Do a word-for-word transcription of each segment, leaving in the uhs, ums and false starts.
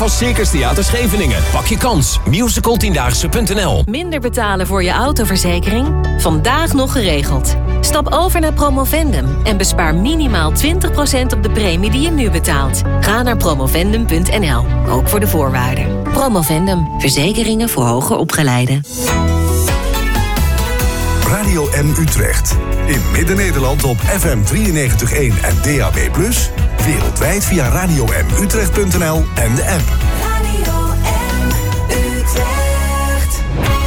Als Circus Theater Scheveningen. Pak je kans. musical tiendaagse punt n l. Minder betalen voor je autoverzekering? Vandaag nog geregeld. Stap over naar Promovendum en bespaar minimaal twintig procent op de premie die je nu betaalt. Ga naar promovendum punt n l, ook voor de voorwaarden. Promovendum, verzekeringen voor hoger opgeleiden. Radio M Utrecht. In Midden-Nederland op F M drieënnegentig komma één en D A B plus. Wereldwijd via radio m utrecht punt n l en de app. Radio M Utrecht.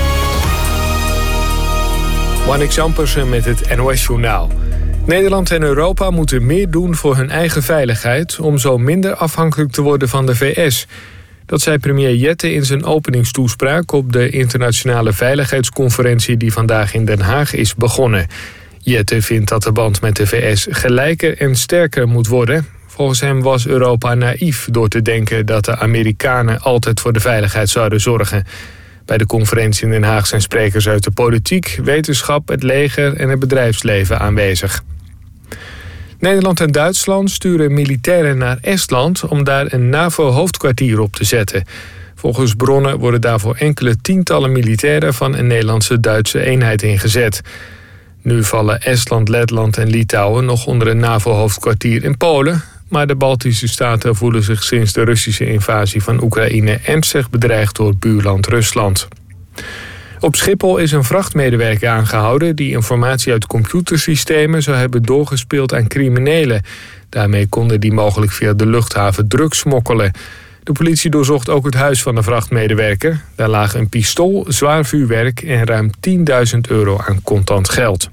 Marnix Ampersen met het N O S-journaal. Nederland en Europa moeten meer doen voor hun eigen veiligheid om zo minder afhankelijk te worden van de V S. Dat zei premier Jette in zijn openingstoespraak op de internationale veiligheidsconferentie die vandaag in Den Haag is begonnen. Jette vindt dat de band met de V S gelijker en sterker moet worden. Volgens hem was Europa naïef door te denken dat de Amerikanen altijd voor de veiligheid zouden zorgen. Bij de conferentie in Den Haag zijn sprekers uit de politiek, wetenschap, het leger en het bedrijfsleven aanwezig. Nederland en Duitsland sturen militairen naar Estland om daar een NAVO-hoofdkwartier op te zetten. Volgens bronnen worden daarvoor enkele tientallen militairen van een Nederlandse-Duitse eenheid ingezet. Nu vallen Estland, Letland en Litouwen nog onder een NAVO-hoofdkwartier in Polen, maar de Baltische staten voelen zich sinds de Russische invasie van Oekraïne ernstig bedreigd door buurland Rusland. Op Schiphol is een vrachtmedewerker aangehouden die informatie uit computersystemen zou hebben doorgespeeld aan criminelen. Daarmee konden die mogelijk via de luchthaven drugs smokkelen. De politie doorzocht ook het huis van de vrachtmedewerker. Daar lagen een pistool, zwaar vuurwerk en ruim tienduizend euro aan contant geld.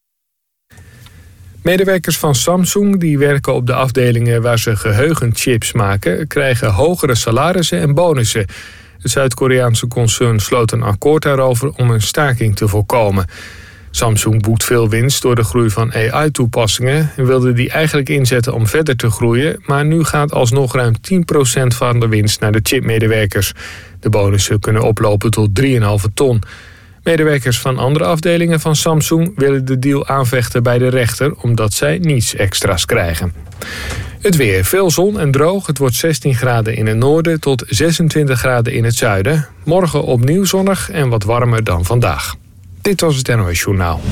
Medewerkers van Samsung die werken op de afdelingen waar ze geheugenchips maken, krijgen hogere salarissen en bonussen. Het Zuid-Koreaanse concern sloot een akkoord daarover om een staking te voorkomen. Samsung boekt veel winst door de groei van A I-toepassingen en wilde die eigenlijk inzetten om verder te groeien, maar nu gaat alsnog ruim tien procent van de winst naar de chipmedewerkers. De bonussen kunnen oplopen tot drie komma vijf ton. Medewerkers van andere afdelingen van Samsung willen de deal aanvechten bij de rechter, omdat zij niets extra's krijgen. Het weer. Veel zon en droog. Het wordt zestien graden in het noorden tot zesentwintig graden in het zuiden. Morgen opnieuw zonnig en wat warmer dan vandaag. Dit was het N O S-journaal.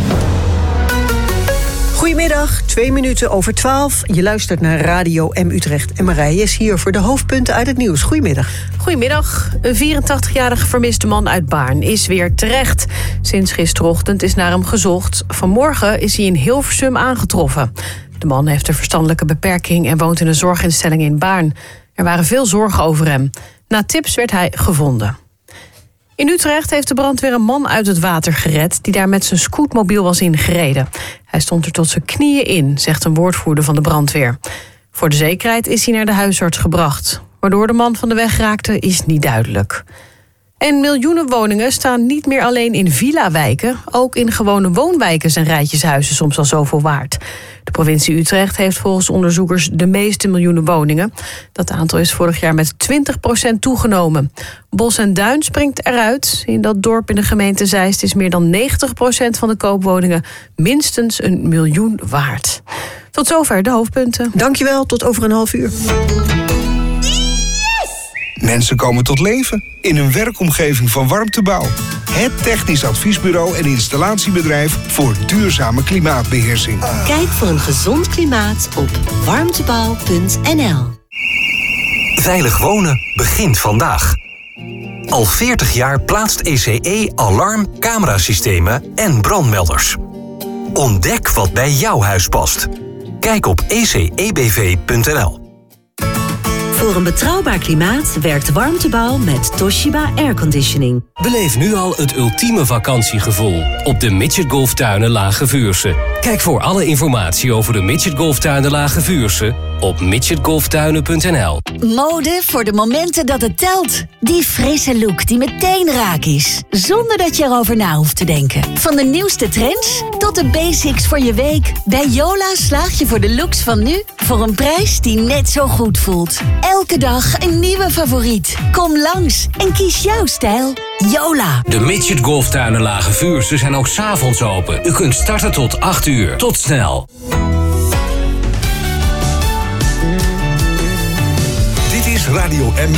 Goedemiddag, twee minuten over twaalf. Je luistert naar Radio M Utrecht. En Marije is hier voor de hoofdpunten uit het nieuws. Goedemiddag. Goedemiddag. Een vierentachtigjarige vermiste man uit Baarn is weer terecht. Sinds gisterochtend is naar hem gezocht. Vanmorgen is hij in Hilversum aangetroffen. De man heeft een verstandelijke beperking en woont in een zorginstelling in Baarn. Er waren veel zorgen over hem. Na tips werd hij gevonden. In Utrecht heeft de brandweer een man uit het water gered die daar met zijn scootmobiel was ingereden. Hij stond er tot zijn knieën in, zegt een woordvoerder van de brandweer. Voor de zekerheid is hij naar de huisarts gebracht. Waardoor de man van de weg raakte, is niet duidelijk. En miljoenen woningen staan niet meer alleen in villa-wijken. Ook in gewone woonwijken zijn rijtjeshuizen soms al zoveel waard. De provincie Utrecht heeft volgens onderzoekers de meeste miljoenen woningen. Dat aantal is vorig jaar met twintig procent toegenomen. Bos en Duin springt eruit. In dat dorp in de gemeente Zeist is meer dan negentig procent van de koopwoningen minstens een miljoen waard. Tot zover de hoofdpunten. Dankjewel, tot over een half uur. Mensen komen tot leven in een werkomgeving van Warmtebouw. Het technisch adviesbureau en installatiebedrijf voor duurzame klimaatbeheersing. Kijk voor een gezond klimaat op warmtebouw punt n l. Veilig wonen begint vandaag. Al veertig jaar plaatst E C E alarm, camerasystemen en brandmelders. Ontdek wat bij jouw huis past. Kijk op e c e b v punt n l. Voor een betrouwbaar klimaat werkt Warmtebouw met Toshiba Airconditioning. Beleef nu al het ultieme vakantiegevoel op de Midget Golftuinen Lage Vuursche. Kijk voor alle informatie over de Midget Golftuinen Lage Vuursche op midget golftuinen punt n l. Mode voor de momenten dat het telt. Die frisse look die meteen raak is. Zonder dat je erover na hoeft te denken. Van de nieuwste trends tot de basics voor je week. Bij Yola slaag je voor de looks van nu voor een prijs die net zo goed voelt. Elke dag een nieuwe favoriet. Kom langs en kies jouw stijl. Yola. De Midget Golftuinen Lage Vuursche zijn ook 's avonds open. U kunt starten tot acht uur. Tot snel. Dit is Radio M